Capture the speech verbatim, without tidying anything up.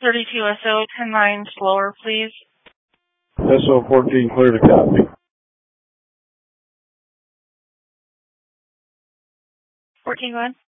thirty-two S O, ten nine slower, please. S O fourteen, clear to copy. fourteen one.